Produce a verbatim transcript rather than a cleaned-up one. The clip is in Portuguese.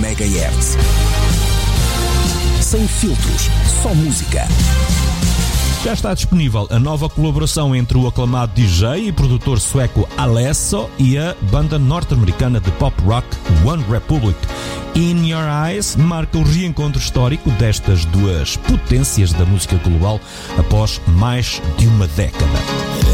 megahertz. Sem filtros, só música. Já está disponível a nova colaboração entre o aclamado D J e produtor sueco Alesso e a banda norte-americana de pop rock One Republic. In Your Eyes marca o reencontro histórico destas duas potências da música global após mais de uma década.